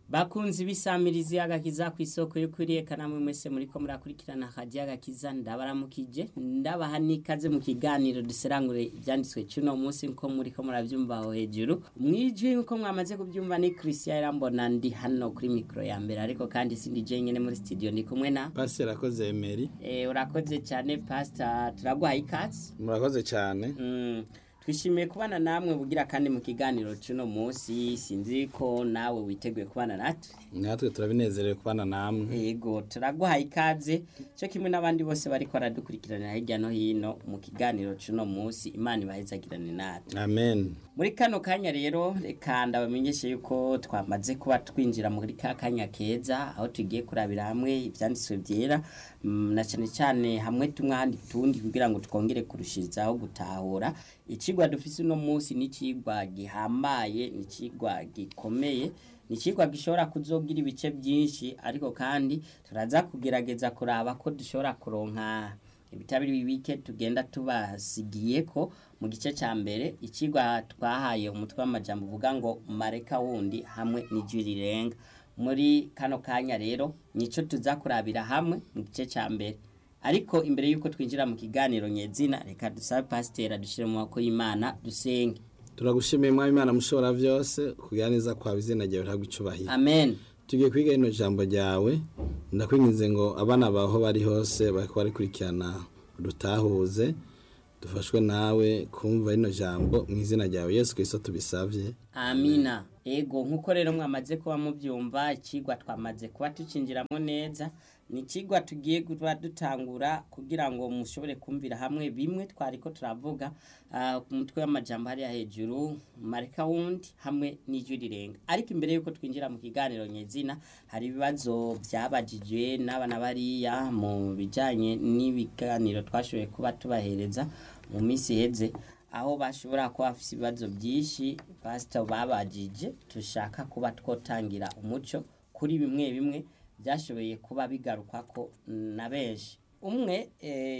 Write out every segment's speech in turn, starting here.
Bakunzi bisamirizi agakiza ku isoko yo kuriye kanamwe mwese muriko murakurikirana haje agakiza ndabaramukije ndabaha nikaze mu kiganiro duserangure ibyanditswe cyuno munsi nko muriko muravyumva aho hejuru mwijwi nko mwamaze kubyumva ni Christian Irambona ndi hano kuri micro ya mbere ariko kandi sindi jenyene muri studio ndi kumwe na Pastor akoze Emery urakoze cyane Pastor turaguhaye ikaze murakoze cyane twishimiye kubana namwe bugira kandi mu kiganiro cyuno munsi sinzi ko nawe witeguye kubana natwe turabinezerewe kubana namwe yego turaguhaye ikaze cyo kimwe n'abandi bose bari kwaradukurikiranira hirya no hino mu kiganiro cyuno munsi Imana ibahezagirane natwe amen. Muri kano kanya rero reka ndabamenyeshe yuko twamaze kuba twinjira muri kanya keza aho tugiye kurabira hamwe ibyanditswe byera na cyane cyane hamwe tumwandi tundi kugira ngo tukongere kurushirizaho gutahura ikigwa dufise uno munsi ni ikigwa gihambaye ni ikigwa gikomeye ni ikigwa gishobora kuzogira ibice byinshi ariko kandi turaza kugerageza kuraba ko dushobora kuronka ibitabiri bibike tugenda tubasigiye ko mu gice cya mbere ikigwa twahaye umutwe w'amajambo uvuga ngo mareka wundi hamwe n'ijwi rirenga muri kano kanya rero nico tuzakurabira hamwe mu gice cya mbere ariko imbere yuko twinjira mu kiganiro nyezina reka dusabe pasiteri dushire mu maboko y'Imana dusenge. Turagushimiye mwami Imana mushobora byose kugira neza kwa bizina ryawe ntabwo icubahira amen. Tugiye kwiga ino jambo ryawe ndakwinginze ngo abana baho bari hose bari kurikirana dutahuze dufashwe nawe kumva ino jambo mu izina ryawe Yesu Kristo tubisavye amina. Ego nkuko rero mwamaze kuba mubyumva ikigwa twamaze kuba tucinjiramo neza ni ikigwa tugiye kuba dutangura kugira ngo mushobore kumvira hamwe bimwe twariko turavuga ku mutwe w'amajambo hariya hejuru mareka wundi hamwe n'ijwi rirenga ariko imbere yuko twinjira mu kiganiro nyezina hari ibibazo byabajijwe n'abana bariya mu bijanye n'ibiganiro twashoboye kuba tubahereza mu minsi heze aho bashobora kuba bafite ibibazo byinshi pastor babajije tushaka kuba twotangira umuco kuri bimwe bimwe byashoboye kuba bigaruka ko na benshi umwe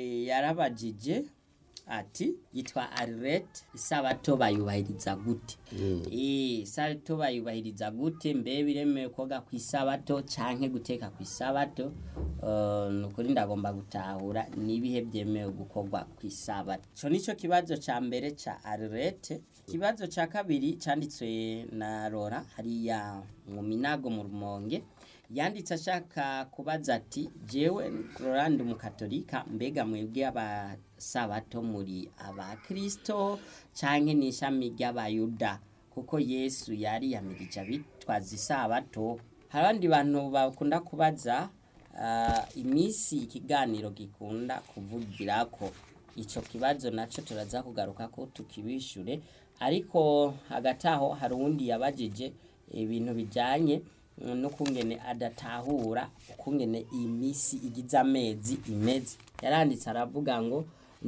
yarabajije ati yitwa Arlette isabato bayubahiriza gute isabato bayubahiriza gute mbe biremewe koga ku isabato canke guteka ku isabato nukuri ndagomba gutahura nibihe byemewe gukorwa ku isabato cyo nico kibazo ca mbere ca Arlette. Kibazo ca kabiri canditswe na Rora hariya mu Minago mu Rumonge yanditse ashaka kubaza ati jewe Rolando umukatolika mbega mwebwe abasabato muri abakristo canke n'ishami ry'abayuda kuko Yesu yari yamirije abitwaza isabato. Harandi bantu bakunda kubaza imisi ikiganiro gikunda kuvugirako ico kibazo naco turaza kugaruka ko tukibishure ariko hagataho hari uwundi yabajije ibintu bijanye no kungene adatahura kungene imisi igize amezi imeze yaranditse aravuga ngo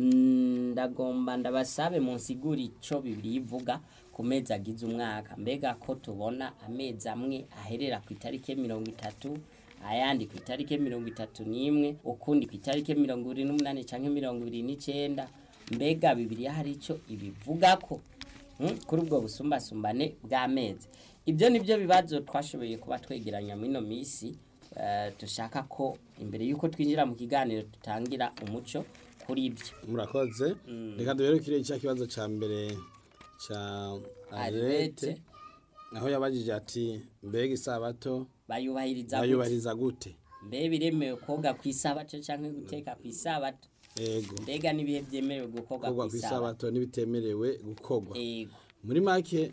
ndagomba ndabasabe munsigura ico Bibiliya ivuga ku mezi agize umwaka mbega ko tubona amezi amwe aherera ku itariki 30 ayandi ku itariki 31 ukundi ku itariki 28 canke 29 mbega Bibiliya hari ico ibivuga ko kuri ubwo busumbasumbane bw'amezi. Ibyo nibyo bibazo twashoboye kuba twegeranya muri no misi dushaka ko imbere yuko twinjira mu kiganiro tutangira umuco kuri ibyo. Murakoze reka duherukire icya kibazo ca mbere ca Arlette aho yabajije ati mbega isabato bayubahiriza gute mbe biremewe koga ku isabato canke guteka ku isabato. Ego mbega nibihe byemerewe gukorwa ku isabato nibitemerewe gukorwa. Ego muri make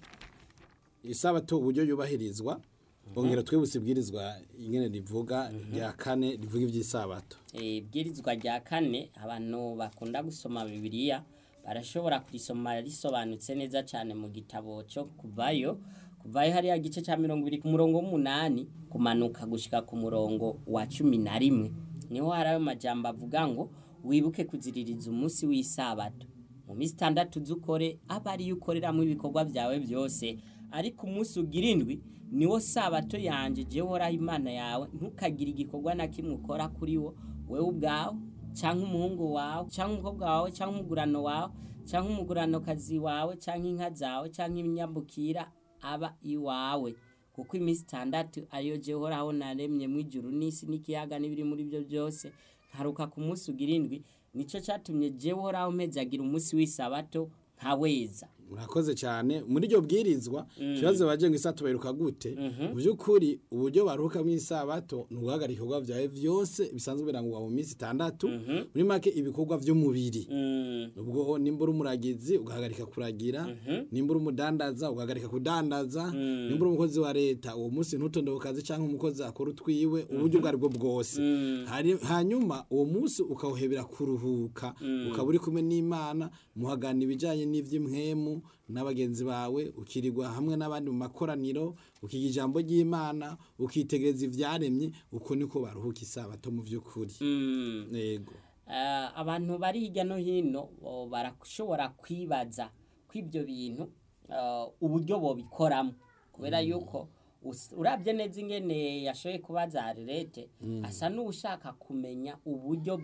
isabato uburyo yubahirizwa bongera twebuse bwirizwa ingene rivuga rya kane rivuga iby'isabato. Bwirizwa rya kane abantu bakunda gusoma Bibiliya barashobora kurisoma risobanutse neza cyane mu gitabo cyo kuvayo hari igice cya 20 ku murongo w'8 kumanuka gushika ku murongo wa 11 niho hari ayo majambo avuga ngo wibuke kuziririza umunsi w'isabato mu minsi 6 zukore abari yukoreramo ibikorwa byawe byose ariko umunsi ugirindwi niwo sabato yanje jewe horaho Imana yawe ntukagira igikorwa na kimwe ukora kuri wo wewe ubwawe canke umuhungu wawe canke umukobwa wawe canke umugurano wawe canke umugurano kazi wawe canke inka zawe canke ibinyambukira aba iwawe kuko iminsi itandatu ariyo Jehoraho naremye mu ijuru n'isi n'ikiyaga n'ibiri muri byo byose nkaruka ku munsi ugira indwi nico catumye Jehoraho mpezagira umunsi w'isabato nkaweza. Murakoze cyane muri ryo bwirizwa kibazo baje ngo isato beruka gute mu byukuri uburyo baruka mu isabato nuguhagarika ibikorwa byawe byose bisanzwe birangwa mu minsi 6 muri make ibikorwa by'umubiri ubwo nimbura umuragizi ugahagarika kuragira nimbura umudandaza ugahagarika kudandaza nimbura umukozi wa leta uwo munsi ntutonde kazi cyangwa umukozi akora utwiwe uburyo bwari bwo bwose hanyuma uwo munsi ukawuhebera kuruhuka ukaburi kumwe n'Imana muhagana ibijanye n'ivy'imhemu n'abagenzi bawe ukirirwa hamwe n'abandi mu makoraniro ukiga ijambo ry'Imana ukitegereza ivyaremye uko niko baruhuka isabato mu vy'ukuri. Yego abantu bari hirya no hino barashobora kwibaza kw'ibyo bintu uburyo bobikoramo kubera yuko urabye neza ingene yashoye kubaza Arlette asa n'ushaka kumenya uburyo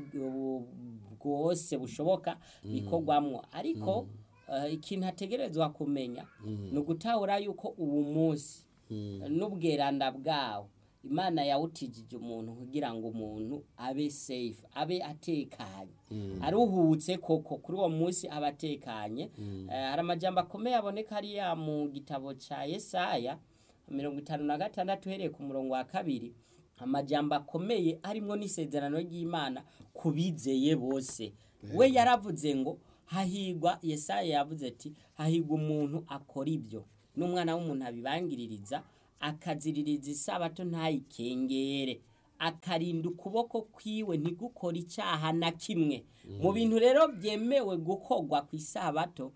bwose bushoboka bikorwamwo ariko ikintu ategerezwa kumenya ni ugutahura yuko ubu munsi n'ubweranda bwawo Imana yawutijije umuntu kugira ngo umuntu abe safe abe atekanye aruhutse koko kuri uwo munsi abatekanye. Hari amajambo akomeye aboneka hariya mu gitabo ca Yesaya 56 hereye ku murongo wa 2 amajambo akomeye harimo n'isezerano ry'Imana kubizeye bose. We yaravuze ngo hahigwa Yesaya yavuze ati hahigwa umuntu akora ibyo n'umwana w'umuntu abibangiririza akaziririza isabato ntayikengere akarinda ukuboko kwiwe ntigukora icyaha na kimwe. Mu bintu rero byemewe gukorwa ku isabato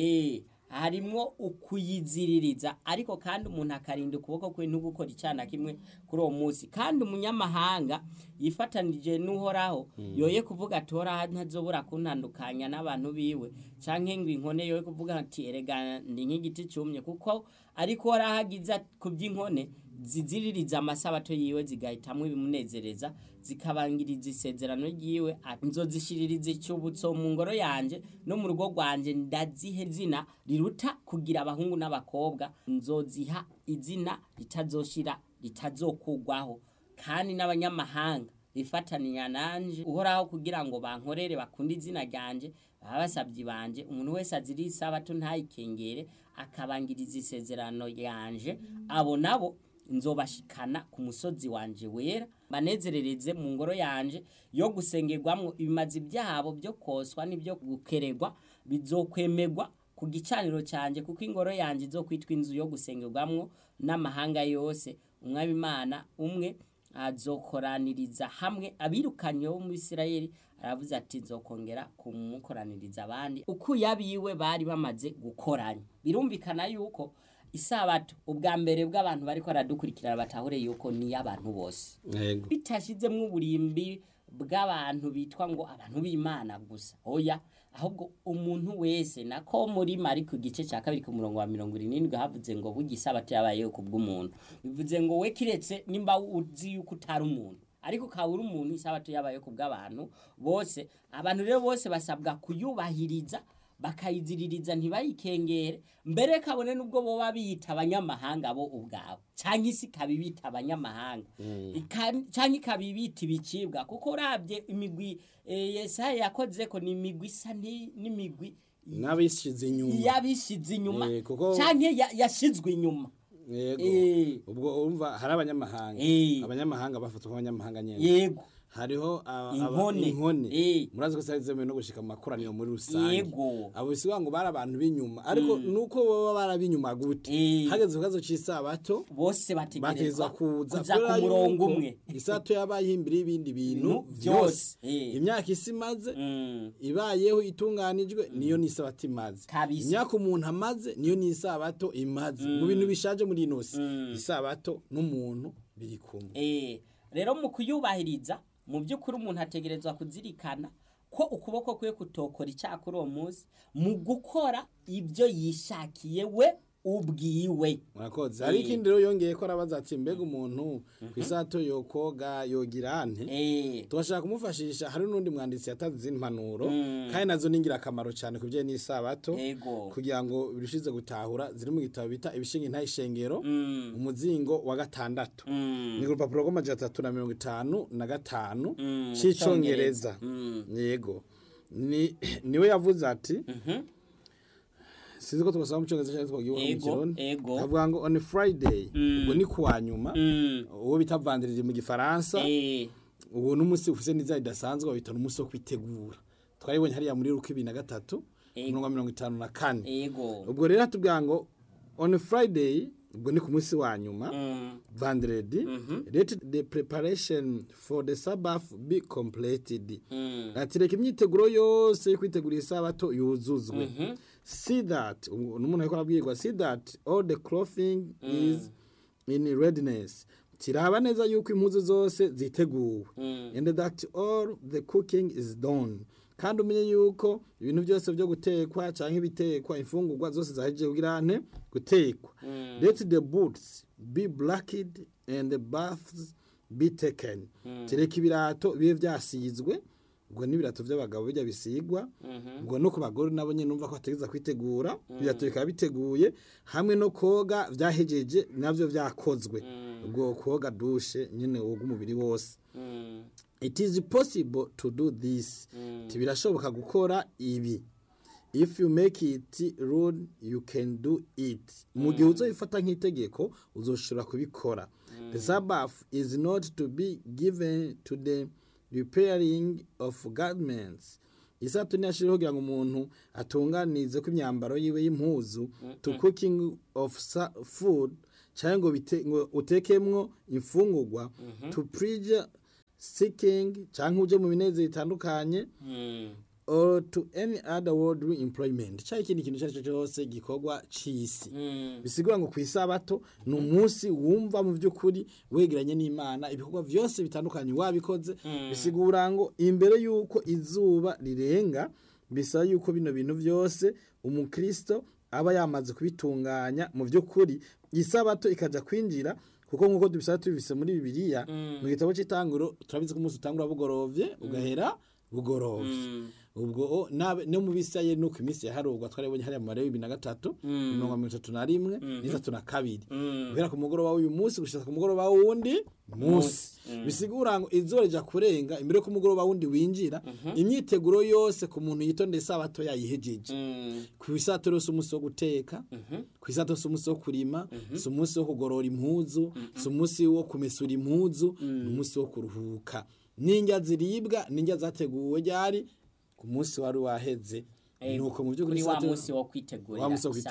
harimo ukuyiziririza ariko kandi umuntu akarinda ukuboko kwe ntugukora icyaha na kimwe kuri uwo munsi. Kandi umunyamahanga yifatanije n'uhoraho yoye kuvuga ati horaho ntazobura kuntandukanya n'abantu biwe canke ngo inkone yoye kuvuga ati erega ndi nk'igiti cyumye kuko ariko horaho agiza ku by'inkone ziziririza amasabato yiwe zigahitamwe bimunezereza zikabangiriza isezerano ryiwe nzozishiririza icyubutso mu ngoro yanje no mu rugo rwanje ndazihe zina riruta kugira abahungu n'abakobwa nzoziha izina ritazoshira ritazokugwaho kandi n'abanyamahanga bifataninya nanje uhoraho kugira ngo bankorere bakunde izina ryanje babasabyi banje umuntu wese aziri isabato ntayikengere akabangiriza isezerano yanje abo nabo nzobashikana ku musozi wanje wera banezerereze mu ngoro yanje yo gusengerwamwo ibimazi byabo byo koswa n'ibyo gukeregwa bizokwemegwa ku gicaniro canje kuko ingoro yanje izokwitwa inzu yo gusengerwamwo n'amahanga yose. Umwami Imana umwe azokoraniriza hamwe abirukanye bo mu Isirayeli aravuze ati nzokongera kumukoraniriza abandi uko yabiwe bari bamaze gukoranya. Birumvikana yuko isabato ubwa mbere bw'abantu bariko aradukurikirana batahure yuko ni abantu bose bitashizemwe uburimbi bw'abantu bitwa ngo abantu b'Imana gusa oya ahubwo umuntu wese nako muri Mariko gice cya 2 ku murongo wa 77 havuze ngo bugisabato yabayeho kubw'umuntu bivuze ngo we kiretse nimba uzi yuko utari umuntu ariko kabura umuntu isabato yabayeho kubw'abantu bose. Abantu rero bose basabwa kuyubahiriza bakayiziririza ntibayikengere mbere kabone nubwo boba biyita abanyamahanga bo ubwabo canke isi kabibita abanyamahanga canke kabibita ibicibwa kuko urabye imigwi Yesaya yakoze ko ni imigwi isa n'imigwi nabishize inyuma canke yashizwe inyuma. Ubwo urumva hari abanyamahanga bafatwa nk'abanyamahanga nyene. Yego hariho inkone murazi ko sazemewe no gushika mu makoraniro muri rusange abo bisiba ngo bari abantu b'inyuma ariko nuko baba barabinyuma gute hageze ukazo c'isabato bose bategerezwa kuza ku murongo umwe. Isato yabaye imbere y'ibindi bintu byose imyaka isimaze ibayeho itunganijwe niyo ni isabato imaze imyaka umuntu amaze niyo ni isabato imaze mu bintu bishaje muri inosi isabato n'umuntu biri kumwe. Rero mu kuyubahiriza mu by'ukuri umuntu ategerezwa kuzirikana ko ukuboko kwe kutokora icyaha kuri uwo munsi mu gukora ibyo yishakiye we ubwiwe. murakoze hari ikindi rero yongeye ko arabaza ati mbega umuntu ku isato yokoga yogira ante tubashaka kumufashisha. hari n'undi mwanditsi yatanze izindi mpanuro kandi nazo ni ingirakamaro cyane ku bijyanye n'isabato kugira ngo birushize gutahura ziri mu gitabo bita ibishinga intayishengero umuzingo wa 6 ni urupapuro rw'155 cy'icyongereza. yego niwe yavuze ati sinzi ko tubasaba mu cyongereza cyangwa twagiye mu kirundi avuga ngo on Friday ubwo ni kuwa nyuma uwo bita vendredi mu gifaransa uwo n'umunsi ufise n'iza idasanzwe babita n'umunsi wo kwitegura twaribonye hariya muri Luka 2:3 54. ubwo rero tubwira ngo on Friday ubwo ni ku munsi wa nyuma vendredi let the preparation for the Sabbath be completed. atireka imyiteguro yose yo kwitegura isabato yuzuzwe. see that umuntu ariko abwirwa see that all the clothing is in readiness. tiraba neza yuko impuzu zose ziteguwe and that all the cooking is done. kandi umenye yuko ibintu byose byo gutekwa canke ibitekwa imfungurwa zose zahejeje kugira ante gutekwa. let the boots be blacked and the baths be taken. tireka ibirato bibe vyasizwe ubwo n'ibirato by'abagabo bijya bisigwa ubwo no ku bagore nabo nyine numva ko ategeza kwitegura ibirato bikaba biteguye hamwe no koga vyahejeje navyo vyakozwe ubwo koga dushe nyine woga umubiri wose. It is possible to do this. Tibirashoboka gukora ibi. If you make it rule you can do it. Mu gihe uzoifata nk'itegeko uzoshobora kubikora. The Sabbath is not to be given to the repairing of garments. Isato ni ashiriho kugira ngo umuntu atunganize ko imyambaro yiwe y'impuzu to cooking of food cyangwa ngo utekemwo imfungurwa to preach seeking cyangwa uje mu bineze bitandukanye or to any other worldly employment. Cyari ikindi kintu cyacu cyose gikorwa cisi. Bisigura ngo ku isabato ni umunsi wumva mu by'ukuri wegeranye n'Imana ibikorwa byose bitandukanye wabikoze. Bisigura ngo imbere yuko izuba rirenga bisaba yuko bino bintu byose umukristo aba yamaze kubitunganya mu by'ukuri isabato ikaja kwinjira kuko nkuko tubisaba tubise muri Bibiliya mu gitabo cy'itanguro turabizi ko umunsi utangura bugorovye ugahera bugorovye. ubwo no mu bisaye nuko iminsi yaharugwa twaribonye hariya mu Malewi 2:31 n'32 guhera ku mugoroba w'uyu munsi gushika ku mugoroba wundi munsi. bisigura ngo izoreja kurenga imbere ku mugoroba wundi winjira imyiteguro yose ku muntu yitondeye isabato yayihejeje. ku isato rose umunsi wo guteka ku isato rose umunsi wo kurima umunsi wo kugorora impuzu umunsi wo kumesura impuzu umunsi wo kuruhuka. n'indya ziribwa n'indya zateguwe ryari ku munsi wari waheze nuko mu by'ukuri wa munsi wo kwitegura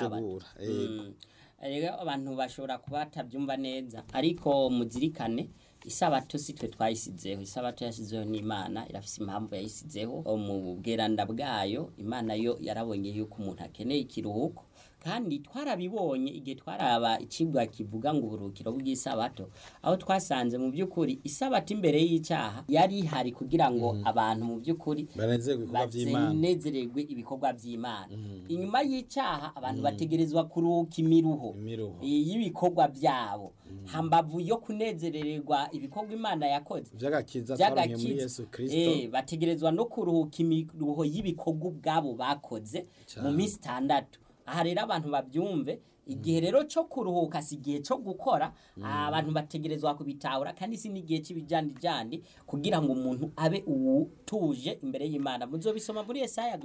yego abantu bashobora kuba batabyumva neza ariko muzirikane isabato sitwe twayisizeho. isabato yashizeho n'Imana irafise impamvu yayisizeho mu bweranda bwayo. Imana yo yarabonye yuko umuntu akeneye ikiruhuko kandi twarabibonye igihe twaraba ikigwa kivuga ngo uburukiro bw'isabato aho twasanze mu by'ukuri isabato imbere y'icyaha yari hari kugira ngo abantu mu by'ukuri banezererwe ibikorwa by'Imana. inyuma y'icyaha abantu bategerezwa kuruhuka imiruho y'ibikorwa byabo hambavu yo kunezerererwa ibikorwa Imana yakoze by'agakiza twaronke muri Yesu Kristo. bategerezwa no kuruhuka imiruho y'ibikorwa ubwabo bakoze mu minsi 6. aha rero abantu babyumve igihe rero cyo kuruhuka si igihe cyo gukora. abantu bategerezwa kubitahura kandi si n'igihe cy'ibijandijandi kugira ngo umuntu abe utuje imbere y'Imana. muzobisoma muri Yesaya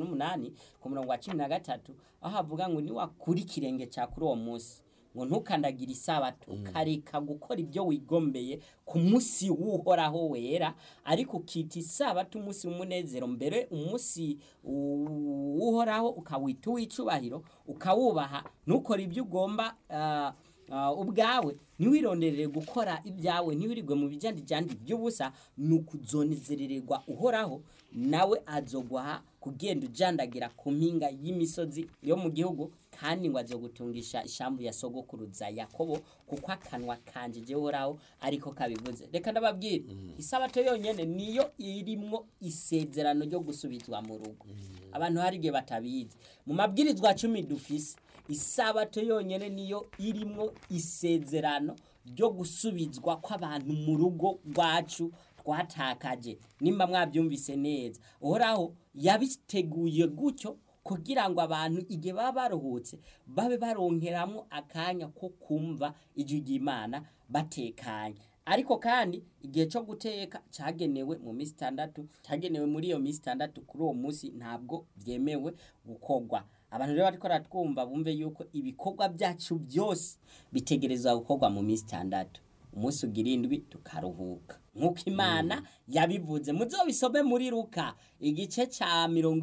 58:13 aho havuga ngo ni wakuri kirenge cya kuri uwo munsi ngo ntukandagira isabato ukareka gukora ibyo wigombeye ku munsi w'uhoraho wera ariko ukita isabato umunsi w'umunezero mbere umunsi w'uhoraho ukawita uw'icubahiro ukawubaha ntukore ibyo ugomba ubwawe ntiwironderere gukora ibyawe ntiwirirwe mu bijandijandi by'ubusa nukuzonezerererwa uhoraho nawe azogwaha kugenda ujandagira ku mpinga y'imisozi yo mu gihugu kandi ngo azogutungisha ishambu ya sogokuruza Yakobo kuko akanwa kanje je horaho ariko kabivuze. Reka ndababwira isabato yonyene niyo irimwo isezerano ryo gusubizwa mu rugo. abantu hari gihe batabizi mu mabwirizwa 10 dufise isabato yonyene niyo irimwo isezerano ryo gusubizwa kw'abantu mu rugo rwacu twatakaje. Nimba mwabyumvise neza, uhoraho yabiteguye gutyo kugira ngo abantu igihe baba baruhutse babe baronkeramwo akanya ko kumva ijwi ry'Imana batekanye. Ariko kandi igihe cyo guteka cyagenewe mu minsi 6, cyagenewe muri iyo minsi 6, kuri uwo munsi ntabwo byemewe gukorwa. Abantu rero bariko ratwumva bumve yuko ibikorwa byacu byose bitegerezwa gukorwa mu minsi 6, umunsi ugira 7 tukaruhuka nk'uko Imana yabivuze. Muzobisome muri Luka igice ca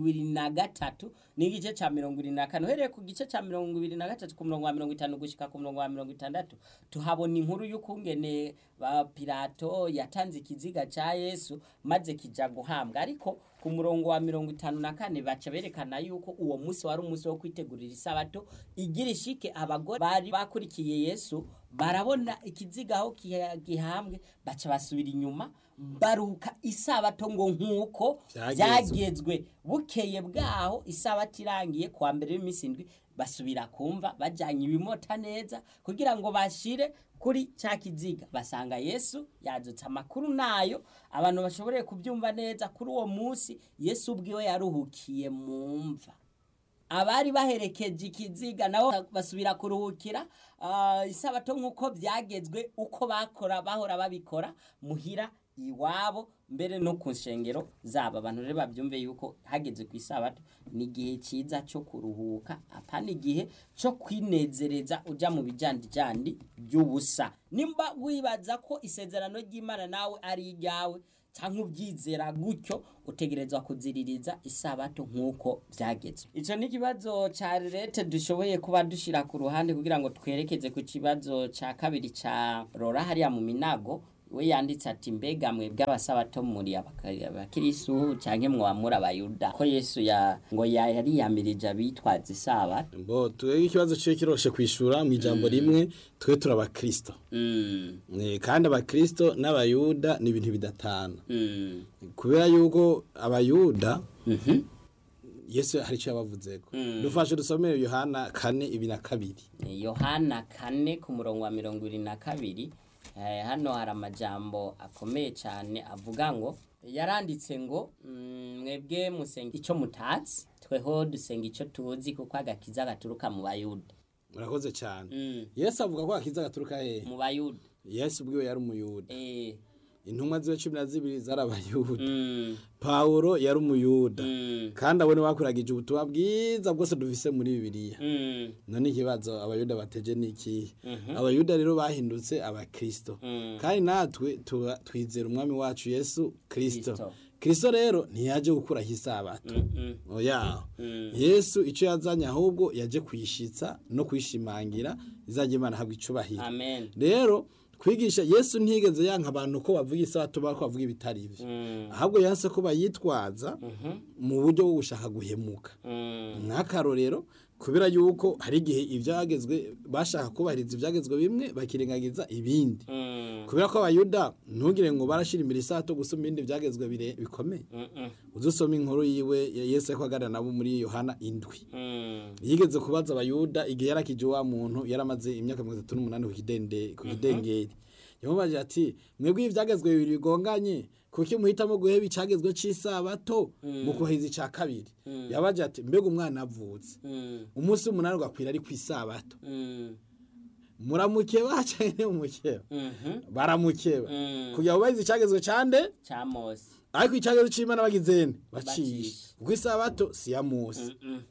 23 n'igice ca 24, uhereye ku gice ca 23 ku murongo wa 50 gushika ku murongo wa 60 tuhabona inkuru y'ukungene ba Pilato yatanze ikiziga ca Yesu maze kija guhambwa. Ariko ku murongo wa 54 baca berekana yuko uwo munsi wari umunsi wo kwitegurira isabato igira ishike. Abagore bari bakurikiye Yesu barabona ikiziga aho gihambwe, baca basubira inyuma baruka isabato ngo nkuko byagezwe. Bukeye bwaho isabato irangiye kwa mbere y'imisi 7 basubira kumva bajanye ibimota neza kugira ngo bashire kuri cya kiziga, basanga Yesu yazutse. Amakuru nayo abantu bashobore kubyumva neza. Kuri uwo munsi Yesu ubwiwe yaruhukiye mu mva, abari baherekeje ikiziga nabo basubira kuruhukira isabato nkuko byagezwe, uko bahora babikora muhira iwabo, mbere no ku nshengero zabo. Abantu rero babyumve yuko hageze ku isabato ni igihe cyiza cyo kuruhuka, apana igihe cyo kwinezereza uja mu bijandijandi by'ubusa. Nimba wibaza ko isezerano ry'Imana nawe ari iryawe cyangwa ubyizera gutyo, utegerezwa kuziririza isabato nk'uko byagezwe. Icyo ni ikibazo cya leta dushoboye kuba dushira ku ruhande kugira ngo twerekeze ku kibazo cya kabiri cya Rora hariya mu Minago. We yanditse ati mbega mwe bw'abasabato muri abakristo canke mwamura abayuda ko Yesu ngo yari yamirije abitwaza isabato. Mbo tuwe ikibazo cyo kiroshe kwishura mu ijambo rimwe, twe turabakristo. Kandi abakristo n'abayuda ni ibintu bidatana. Kubera yuko abayuda Yesu hari cyo yabavuzeko. Dufashe dusomere Yohana 4:2. Yohana 4 ku murongo wa 22. Hano hari amajambo akomeye cyane avuga ngo, yaranditse ngo mwebwe musenga icyo mutatsi, tweho dusenga icyo tuzi kuko agakiza gaturuka mu bayuda. Murakoze cyane. Yesu avuga ko agakiza gaturuka mu bayuda. Yesu ubwiwe yari umuyuda. Intumwa ziwe 12 zari abayuda. Paulo yari umuyuda. Kandi abone bakuragije ubutumwa bwiza bwose dufise muri Bibiliya. None ikibazo abayuda bateje niki? Abayuda rero bahindutse abakristo. Kandi natwe twizera umwami wacu Yesu Kristo. Kristo rero ntiyaje gukura hisabato. Oya. Yesu icyo yazanye ahubwo yaje kwishitsa no kwishimangira izaje Imana habwa icubahiro. Amen. Rero kwigisha Yesu ntigeze yanka abantu ko bavuga isabato bako bavuga ibitari ivyo. Ahubwo yanse ko bayitwaza mu buryo bwo gushaka guhemuka. N'akarorero kubera yuko hari igihe ivyagezwe bashaka kubahiriza ivyagezwe bimwe bakirengagiza ibindi. Kubera ko abayuda ntugire ngo barashira imbere isabato gusoma ibindi vyagezwe bikomeye. Uzusoma inkuru yiwe Yesu yakwagarana nabo muri Yohana 7. Yigeze kubaza abayuda igihe yarakije wa muntu yaramaze imyaka 38 ku kidengeri. Yamubaje ati mwebwe ivyagezwe bibiri bigonganye kuki muhitamo guheba icagezwe c'isabato mu kuhiza ica kabiri. Yabaje ati mbega umwana avutse umunsi w'umunani ugakwira ari kw'isabato, muramukeba cyane umukeba. Baramukeba kugira ubayize icagezwe cande ca Mose, ariko icagezwe c'Imana bagizene bacisha kuko isabato si ya Mose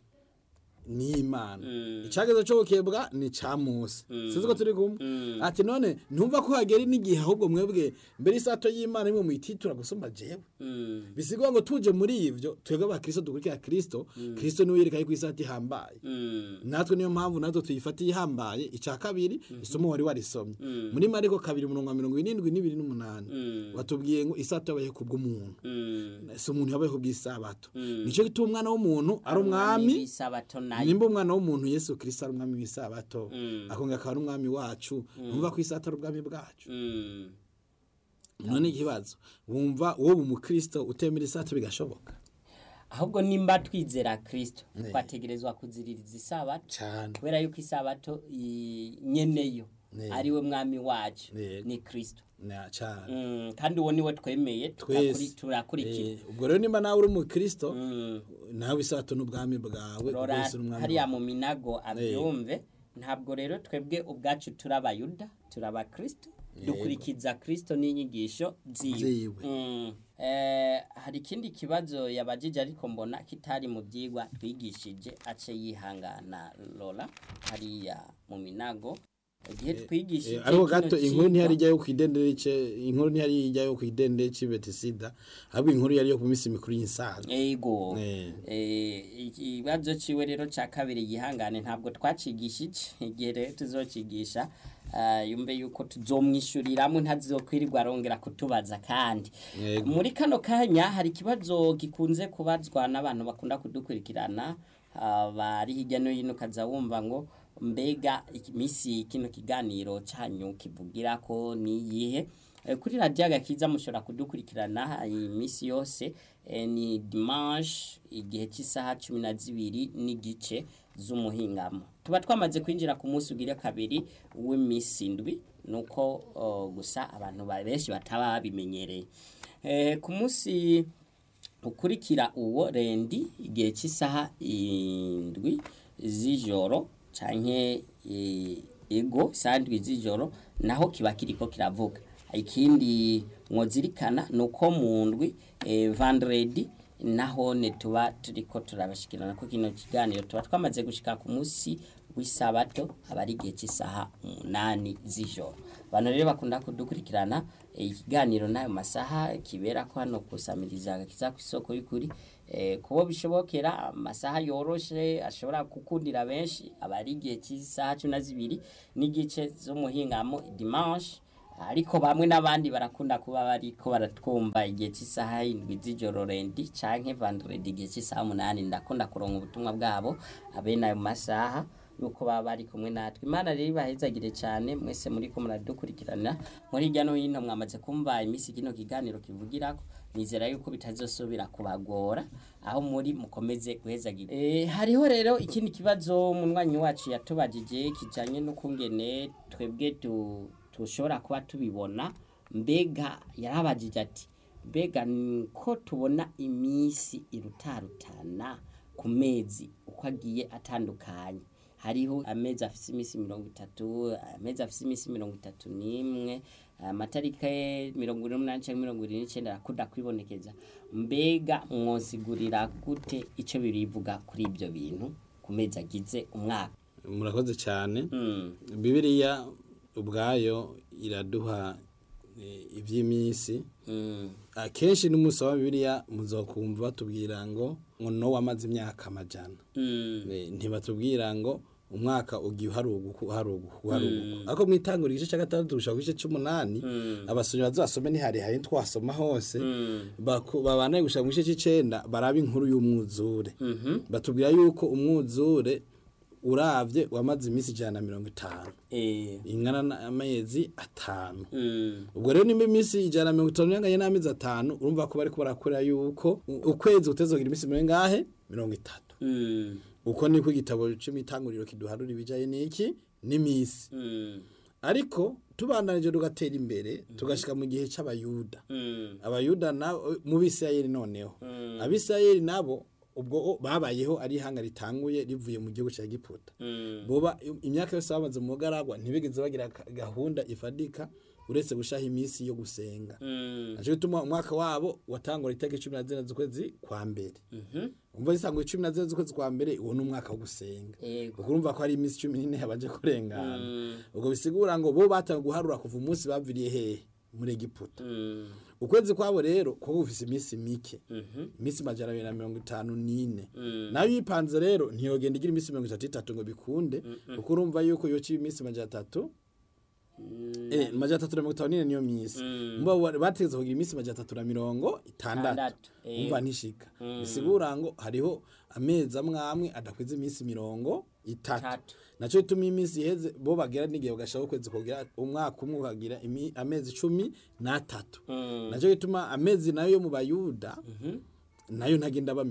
ni Imana. Icagezwe cyo gukebwa ni ca Mose. Sizo ko turi kumwe. Ati none ntumva ko hageri n'igihe ahubwo mwebwe mbere isato y'Imana imwe muyititura gusoma jewe. Bisigwa ngo tuje muri ivyo twebwe abakristo dukurikira Kristo. Kristo niwe yerekaye ku isato ihambaye. Natwe niyo mpamvu natwe tuyifatiye ihambaye. Ica kabiri isomo wari warisomye muri Mariko 2:77-8 watubwiye ngo isato yabaye kubw'umuntu. So umuntu yabaye kubw'isabato. Nico gituma umwana w'umuntu ari umwami. Nimba umwana w'umuntu Yesu Kristo ari umwami w'isabato, akonga akaba n'umwami wacu, numva ko isabato ari ubwami bwacu. None ikibazo wumva wowe umukristo utemera isabato bigashoboka? ahubwo nimba twizera Kristo twategerezwa kuziririza isabato cyane kubera yuko isabato nyeneyo ari we mwami wacu ni Kristo cyane kandi uwo niwe twemeye turakurikira ubwo rero nimba nawe uri mu Kristo nawe isabato n'ubwami bwawe hariya mu minago abyumve ntabwo rero twebwe ubwacu turabayuda turaba Kristo dukurikiza Kristo n'inyigisho ziwe hari ikindi kibazo yabajije ariko mbona kitari mu byigwa twigishije ace yihangana Lola hariya mu minago igihe twigishije ariko gato inkuru ntihari ijyayo ku idendere cy'Betisida ahubwo inkuru yari yo ku minsi mikuru y'insaga yego ikibazo ciwe rero ca kabiri yihangane ntabwo twacigishije igihe rero tuzokigisha yumve yuko tuzomwishuriramwe ntazokwirirwa arongera kutubaza kandi muri kano kanya hari ikibazo gikunze kubazwa n'abantu bakunda kudukurikirana bari hirya no hino kaza wumva ngo mbega imisi kino kiganiro cyanyu kivugira ko ni yihe kuri radio Agakiza mushobora kudukurikirana imisi yose ni dimanche igihe cy'isaha 12 n'igice z'umuhingamo tuba twamaze kwinjira ku munsi ugira kabiri w'imisi ndwi nuko gusa abantu benshi bataba babimenyereye ku munsi ukurikira uwo rendi igihe cy'isaha 7 z'ijoro canke ego sandwi z'ijoro naho kiba kiriko kiravuga ikindi mwozirikana nuko mu ndwi vendredi naho ne tuba turiko turabashikirana ko kino kiganiro tuba twamaze gushika ku munsi w'isabato abari igihe cy'isaha 8 z'ijoro abantu rero bakunda kudukurikirana ikiganiro nayo masaha kibera ko hano kusamiriza Agakiza ku isoko y'ukuri kubo bishobokera amasaha yoroshe ashobora gukundira benshi abari igihe cy'isaha 12 n'igice z'umuhingamo dimanche ariko bamwe n'abandi barakunda kuba bariko baratwumva igihe cy'isaha 7 z'ijoro rendi canke vendredi igihe cy'isaha 8 ndakunda kuronka ubutumwa bwabo abena ayo masaha nuko baba bari kumwe natwe Imana rero bahezagire cyane mwese muri ko muradukurikirana muri hirya no hino mwamaze kumva imisi kino kiganiro kivugirako nizera yuko bitazosubira kubagora aho muri mukomeze guhezagira hariho rero ikindi kibazo munwanyi wacu yatubajije kijanye n'ukungene twebwe tushobora kuba tubibona mbega yarabajije ati mbega ko tubona imisi irutarutana ku mezi uko agiye atandukanye hariho amezi afise imisi 30 amezi afise imisi 31 amatarika 28 canke 29 akunda kwibonekeza mbega mwosigurira gute ico birivuga kuri ibyo bintu ku mezi agize umwaka murakoze cyane Bibiliya ubwayo iraduha ivy'imisi akenshi n'umunsi wa Bibiliya muzokumva batubwira ngo no wamaze imyaka amajana ntibatubwira ngo umwaka ugiye haruguku ako mwitangura igice cya 6 gushaka igice c'8 abasomyi bazasome ntihari twasoma hose babanaye gushaka mu gice c'9 baraba inkuru y'umwuzure batubwira yuko umwuzure uravye wamaze imisi 150 ingana amezi 5 ubwo rero nimba imisi 150 yanganye n'amezi 5 urumva ko bari ko barakora yuko ukwezi utezogira imisi ngahe 30 uko niko igitabo cy'imitanguriro kiduharura ibijaye niki n'imisi ariko tubandanije tugatera imbere tugashika mu gihe c'abayuda abayuda na mu Bisirayeli noneho abisirayeli nabo ubwo babayeho ari hanga ritanguye rivuye mu gihugu cya Egiputa boba imyaka yose bamaze mu mugaragwa ntibigeze bagira gahunda ifadika uretse gushaha imisi yo gusenga aje bituma umwaka wabo watangura itariki 14 z'ukwezi kwa mbere umva isango 14 z'ukwezi kwa mbere uwo n'umwaka wo gusenga urumva ko ari imisi 14 yabaje kurengana ubwo bisigura ngo bo batanga guharura kuva umunsi baviriye hehe muri Egiputa ukwezi kwabo rero ko ufise imisi mike imisi 254 nayo yipanze rero ntiyogenda igira imisi 33 ngo bikunde kuko urumva yuko yo ci imisi 300 354 niyo misi mba bateze kugira imisi 360 umva nishika bisigura ngo hariho amezi amwe adakwiza imisi 30 naco ituma imisi iheze bo bagera n'igihe bagashaka kwezi kugira umwaka umwe ukagira amezi 13 naco ituma amezi nayo yo mu bayuda nayo ntagenda aba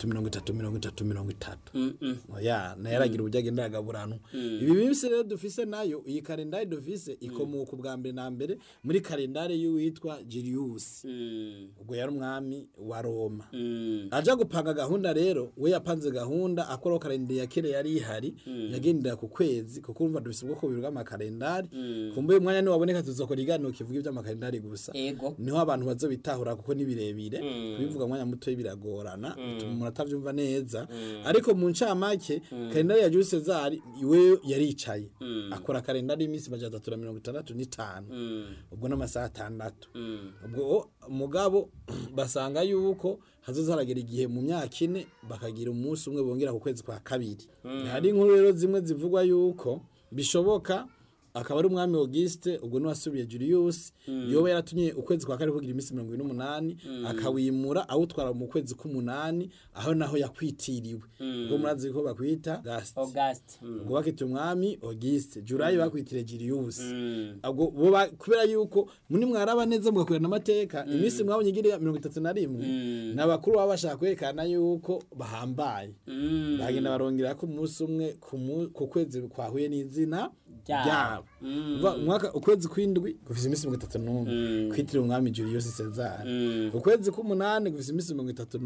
30 oya nayo aragira uburyo agenda agaburanwa ibi minsi rero dufise nayo iyi kalendari dufise ikomoka ubwa mbere na mbere muri kalendari y'uwitwa Julius ubwo yari umwami wa Roma aja gupanga gahunda rero we yapanze gahunda akora kalendari ya kera yari ihari yagendera ku kwezi kuko urumva dufise ubwoko bubiri bw'amakalendari kumbe umwanya ni waboneka tuzokora iganiro kivuga iby'amakalendari gusa niho abantu bazobitahura kuko ni birebire kubivuga mwanya muto biragorana umuntu atavyumva neza ariko mu ncamake kalendari ya Jules Cesar iwe yaricaye akora kalendari y'imisi 365 ubwo n'amasaha 6 ubwo mugabo basanga yuko hazozaragera igihe mu myaka 4 bakagira umunsi umwe bongera ku kwezi kwa kabiri hari inkuru rero zimwe zivugwa yuko bishoboka akaba ari umwami Auguste ubwo no wasubiye Julius yoba yaratumye ukwezi kwa kare kugira imisi 28 akawimura awutwara mu kwezi ku8 aho naho yakwitiriwe ubwo murazi ko bakwita Auguste ubwo bakita umwami Auguste July bakwitire Julius ubwo kubera yuko muni mwaraba neza mugakorana amateka imisi mwabonye igira 31 nabakuru babashaka kwerekana yuko bahambaye bagenda barongera ko umunsi umwe ku kwezi kwahuye n'izina ryabo mwaka ukwezi kwindwi gufise imisi 31 kwitira umwami Julius Caesar ukwezi ku8 gufise imisi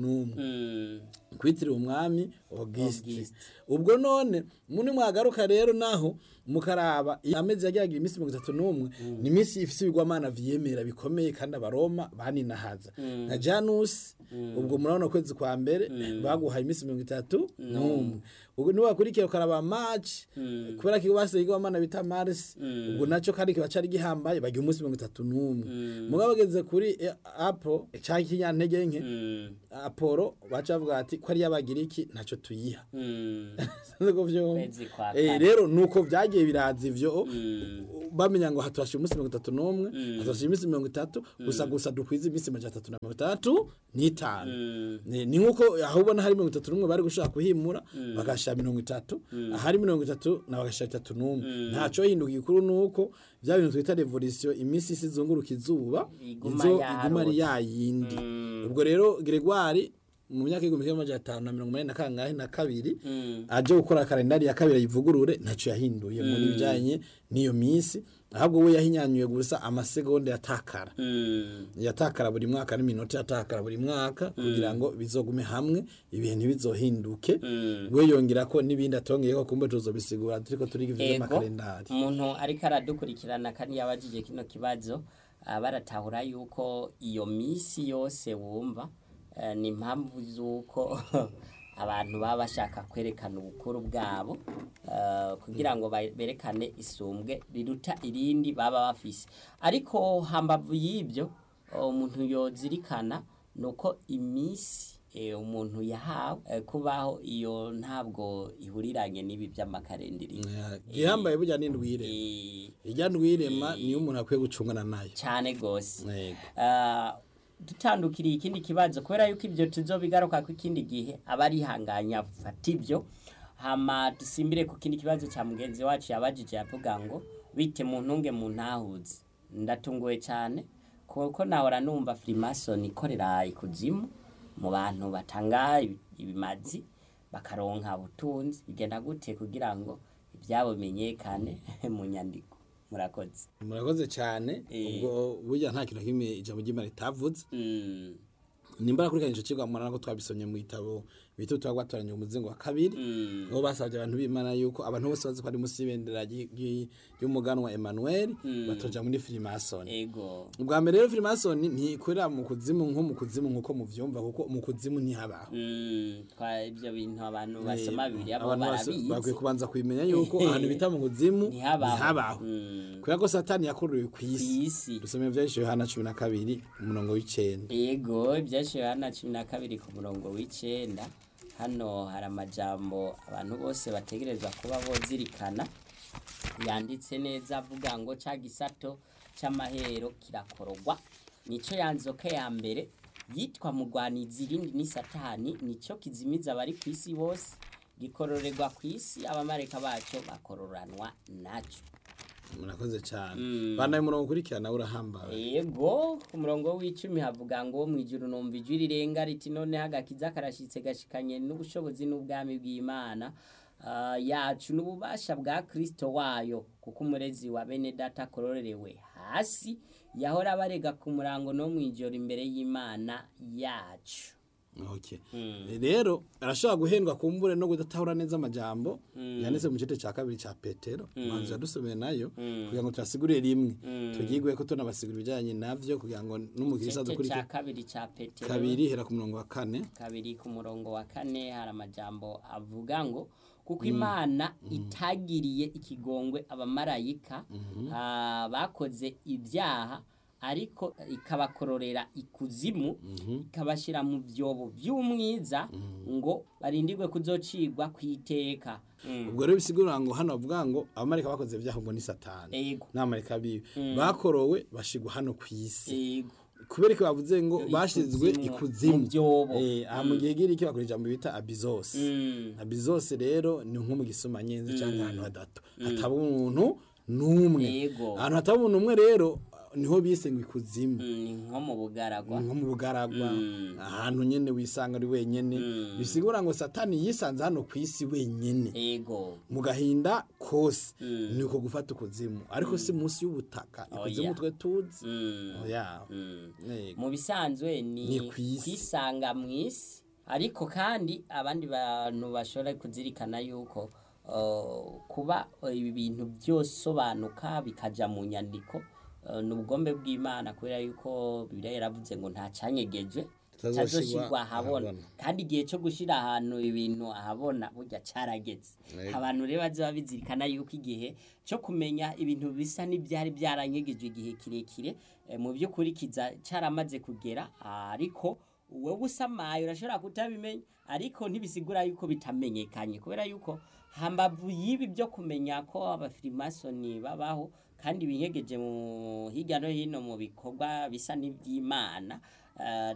31 kwitira umwami Auguste ubwo none muni mwagaruka rero naho mukaraba amezi yagiye imisi 31 ni imisi ifise ibigwamana vyemera bikomeye kandi abaroma baninahaza na Janus ubwo murabona kwezi kwa mbere baguhaye imisi 31 ubwo niba kurikiye ukaraba March kubera ko base igwamana bita Mars ubwo naco kandi kibacari gihambaye bagiye umunsi 31 mugabo bageze kuri April cyaki nyantege nke Apollo bacavuga ati ko ari yabagiriki naco tuyiha sanzego vyo rero nuko vyagiye biraza ivyo bamenya ngo hatwashe umunsi 31 hatwashe imisi 30 gusa dukwiza imisi 335 ni nkuko aho ubona hari 31 bari gushaka kuhimura bagasha 30 ahari 30 na bagasha 31 ntaco hinduka ikuru nuko bya bintu twita revolution imisi sizunguruka izuba iguma ari yayindi ubwo rero Gregoire mu myaka 1582 aje gukora kalendari ya kabiri yivugurure ntaco yahinduye muri bijanye niyo misi ahubwo we yahinyanyuye gusa amasegonda yatakara buri mwaka n'iminota yatakara buri mwaka kugira ngo bizogume hamwe ibintu bizohinduke we yongera ko nibindi atongeye ko kumbe tuzobisigura turiko turiga ivy'amakalendari umuntu ariko aradukurikirana kandi yabajije kino kibazo baratahura yuko iyo misi yose wumva ni impamvu zuko abantu baba bashaka kwerekana ubukuru bwabo kugira ngo berekane isumbwe riruta irindi baba bafise ariko hambavu y'ibyo umuntu yozirikana nuko imisi umuntu yahawe kubaho iyo ntabwo ihuriranye n'ibi by'amakalendari gihambaye burya n'indwire ijya ndwirema niyo umuntu akwiye gucungana nayo cyane gose dutandukiriye ikindi kibazo kubera yuko ibyo tuzobigaruka ku ikindi gihe abari hanganya fata ibyo hama dusimbire ku kindi kibazo cya mugenzi wacu yabajije yavuga ngo bite mu ntunge mu ntahuze ndatunguwe cyane kuko nahora numva Freemason ikorera ikuzimu mu bantu batanga ibimazi bakaronka ubutunzi bigenda gute kugira ngo ibyabo menyekane mu nyandiko murakoze cyane ubwo burya nta kintu kimwe ijambo ry'Imana ritavuze nimbara kuri kanyico cigwa mwana ko twabisomye mu gitabo bitu twagwatoranye umuzingo wa kabiri ngo basabye abantu b'Imana yuko abantu bose bazi ko ari musi bendera y'umuganwa Emmanuel batoja muri Freemason ubwa mbere rero Freemason ntikorera mu kuzimu nkuko muvyumva kuko mu kuzimu ntihabaho kwa ibyo bintu abantu basoma bibiri abo barabizi bakwiye kubanza kwimenya yuko ahantu bita mu kuzimu ntihabaho kubera ko Satani yakoreye ku isi dusomeye byinshi Yohana 12:9 byinshi Yohana 12:9 hano hari amajambo abantu bose bategerezwa kuba bozirikana yanditse neza avuga ngo ca gisato c'amahero kirakorogwa nico yanzoka ya mbere yitwa mugwanizi irindi ni Satani nico kizimiza abari ku isi bose gikororerwa ku isi abamareka baco bakororanwa naco murakoze cyane bana umurongo ukurikirana urahambaye. Yego ku murongo w'icumi havuga ngo mu ijuru numva ijwi rirenga riti noneho agakiza karashitse gashikanye n'ubushobozi n'ubwami bw'Imana yacu n'ububasha bwa Kristo wayo, kuko umurezi wa bene data akororerewe hasi yahora barega ku murango no mwijoro imbere y'Imana yacu. Okay. Rero arashobora guhendwa kumbure no kudatahura neza amajambo yanditse mu gice cya kabiri cya Petero manzi yadusomeye nayo kugira ngo turasigurire rimwe tugigwe ko tunabasigura ibijyanye navyo kugira ngo n'umukirisa dukurikira kabiri cya Petero kabiri hera ku murongo wa 4 kabiri ku murongo wa 4 hari amajambo avuga ngo kuko Imana itagiriye ikigongwe abamarayika bakoze ibyaha ariko ikabakororera ikuzimu ikabashira mu byobo by'umwiza ngo barindirwe kuzocigwa kwiteka. Ubwo rero bisigura ngo hano bavuga ngo abamarayika bakoze ibyaha ngo ni Satani n'abamarayika biwe bakorowe bashigwa hano ku isi kubera ko bavuze ngo bashizwe ikuzimu mu gihe giri iki bakora ijambo bita abizos. Abizos rero ni nko mu gisoma nyenzi cyangwa ahantu hadato hataba umuntu numwe, ahantu hataba umuntu umwe rero niho bise ngo ikuzimu, nko mu bugaragwa ahantu nyene wisanga ari wenyene. Bisigura ngo Satani yisanze hano ku isi wenyene mu gahinda kose niko gufata ukuzimu, ariko si munsi y'ubutaka ikuzimu twe tuzi mu bisanzwe ni kwisanga mu isi. Ariko kandi abandi bantu bashobora kuzirikana yuko kuba ibi bintu byosobanuka bikaja mu nyandiko n'ubugombe bw'Imana, kubera yuko Bibiliya yaravuze ngo nta canyegeje tazoshirwa ahabona, kandi igihe cyo gushira ahantu ibintu ahabona burya carageze. Abantu rero bazoba bizirikana yuko igihe cyo kumenya ibintu bisa n'ibyari byaranyegeje igihe kirekire mu by'ukuri kiza caramaze kugera. Ariko wowe usamaye urashobora kutabimenya, ariko ntibisigura yuko bitamenyekanye, kubera yuko hambavu y'ibi byo kumenya ko abafirimasoni babaho kandi binyegeje mu hirya no hino mu bikorwa bisa n'iby'Imana,